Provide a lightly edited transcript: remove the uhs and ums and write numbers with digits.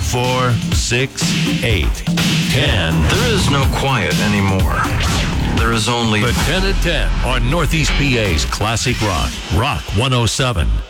4, 6, 8, 10. There is no quiet anymore. There is only The 10 at 10 on Northeast PA's Classic Rock. Rock 107.